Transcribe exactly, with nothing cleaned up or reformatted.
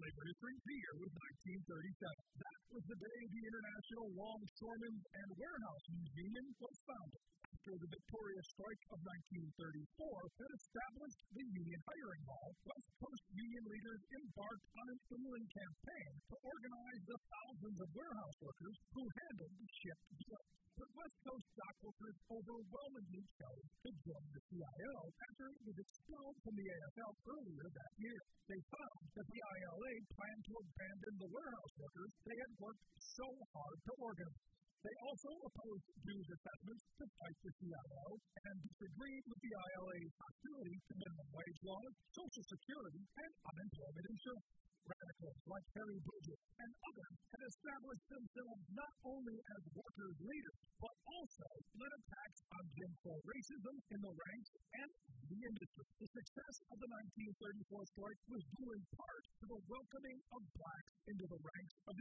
labor history, the year was nineteen thirty-seven. That was the day the International Longshoremen's and Warehousemen's Union was founded. After the victorious strike of nineteen thirty-four that established the union hiring hall, West Coast union leaders embarked on an inland campaign to organize the thousands of warehouse workers who handled the shipped goods. But West Coast dock workers overwhelmingly chose to join the C I L after it was expelled from the A F L earlier that year. They found that the I L A planned to abandon the warehouse workers they had worked so hard to organize. They also opposed dues assessments to fight the C I L and disagreed with the I L A's hostility to minimum wage laws, Social Security, and unemployment insurance. Radicals like Harry Bridges and others had established themselves not only as workers' leaders, but also led attacks on Jim Crow racism in the ranks and the industry. The success of the nineteen thirty-four strike was due in part to the welcoming of blacks into the ranks of the